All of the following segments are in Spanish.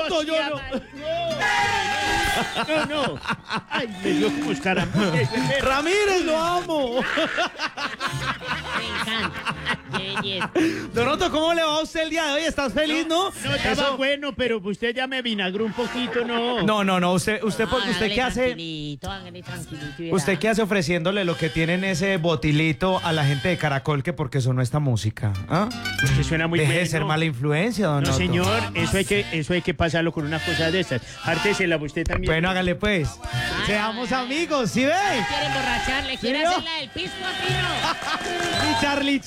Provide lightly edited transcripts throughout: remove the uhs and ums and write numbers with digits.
Donoto, yo no. No. Ay, me dio como escaramuz. Ramírez, lo amo. Me encanta. Qué belleza. Donoto, ¿cómo le va a usted el día de hoy? ¿Estás feliz, no? No, estaba bueno, pero usted ya me vinagró un poquito, ¿no? No, usted qué hace. Hágale tranquilito. y ¿Usted verá. qué hace ofreciéndole lo que tiene en ese botilito a la gente de Caracol que porque sonó esta música? ¿Ah? Porque suena muy Deje bueno. de ser mala influencia, Donoto. No, señor, eso hay que pasarlo con una cosa de estas. Hártesela usted también. Bueno, hágale pues. Seamos amigos, ¿sí ve? ¿Quiere emborracharle? ¿Quiere ¿Sí, no? hacer la del pisco a Y Charlie.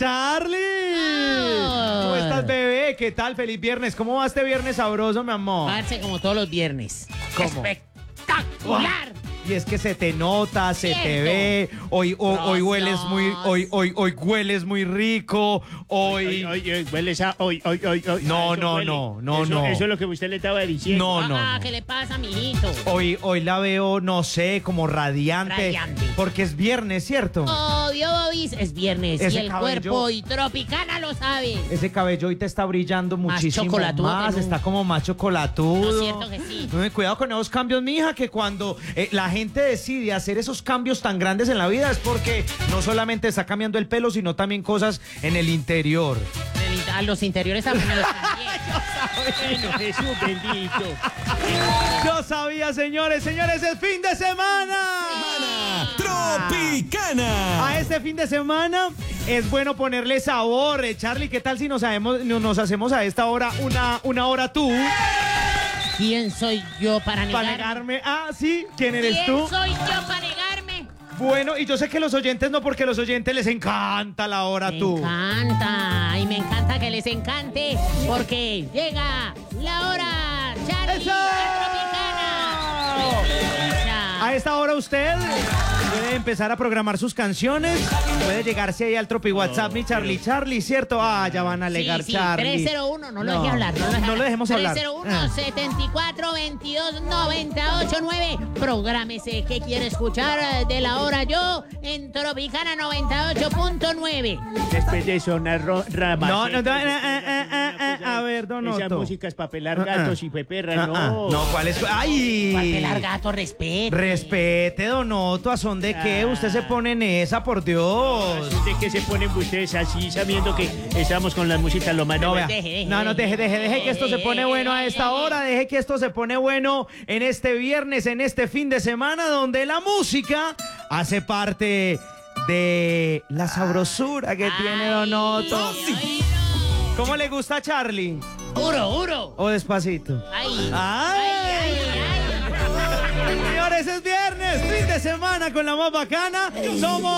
¿Cómo estás, bebé? ¿Qué tal? Feliz viernes. ¿Cómo va este viernes sabroso, mi amor? Parce como todos los viernes. ¿Cómo? Espectacular. Y es que se te nota, se te Cierto. ve. Hoy hueles muy, hoy hueles muy rico. Hoy. Hoy hueles a... Hoy. No, eso no, huele. no. Eso es lo que usted le estaba diciendo. No. ¿Qué le pasa, mijito? Hoy la veo, no sé, como radiante. Radiante. Porque es viernes, ¿cierto? Obvio, Bobis, es viernes Ese y el cabello- cuerpo y Tropicana lo sabe. Ese cabello hoy te está brillando muchísimo chocolatudo más, que nunca. está como más chocolatudo. No, cierto que sí. Cuidado con esos cambios, mija, que cuando la gente decide hacer esos cambios tan grandes en la vida es porque no solamente está cambiando el pelo, sino también cosas en el interior. A los interiores también. Bueno, Jesús bendito. Yo sabía, señores, es fin de semana. Tropicana. A este fin de semana es bueno ponerle sabor. Charlie, ¿qué tal si nos hacemos a esta hora una hora tú? ¿Quién soy yo para negarme? Para negarme. Ah, sí, ¿quién eres tú? ¿Quién soy yo para negarme? Bueno, y yo sé que los oyentes no, porque a los oyentes les encanta la hora tú. Me encanta, y me encanta que les encante, porque llega la hora, Charlie, ¡Eso! la Tropicana. A esta hora usted puede empezar a programar sus canciones, puede llegarse ahí al Tropi WhatsApp, mi Charlie, ¿cierto? Ah, ya van a alegar, Sí, Charlie. 301, no lo deje hablar. No lo dejemos hablar. 301-74-22-98-9. Prográmese que quiere escuchar de la hora yo en Tropicana 98.9. Después de sonar ramas. No, a ver, Donoto. Esa música es para pelar gatos y peperras, no. No, ¿cuál es? ¡Ay! Para pelar gato, respete. Respete, Donoto, ¿a son de qué? Usted se pone en esa, por Dios. ¿De qué se ponen ustedes así, sabiendo que estamos con la música lo más? No, vea. Deje, Deje que esto se pone bueno a esta hora, deje que esto se pone bueno en este viernes, en este fin de semana, donde la música hace parte de la sabrosura que tiene Donoto. ¿Cómo le gusta a Charlie? Duro. ¿O despacito? Ay. Señores, es viernes, fin de semana con la más bacana. Somos